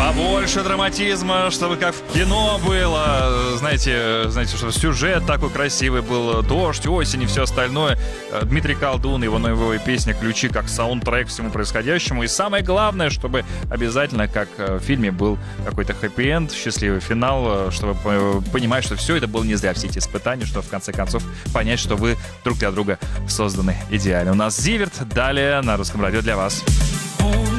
Побольше драматизма, чтобы как в кино было. Знаете, что сюжет такой красивый был, дождь, осень и все остальное. Дмитрий Колдун, его новая песня «Ключи» как саундтрек всему происходящему. И самое главное, чтобы обязательно, как в фильме, был какой-то хэппи-энд, счастливый финал, чтобы понимать, что все это было не зря, все эти испытания, что в конце концов понять, что вы друг для друга созданы идеально. У нас Зиверт, далее на Русском радио для вас.